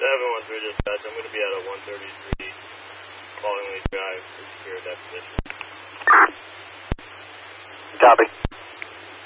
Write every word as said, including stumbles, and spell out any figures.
seven one three dispatch. I'm going to be at a one thirty-three Falling Lake Drive for secure deposition. Copy.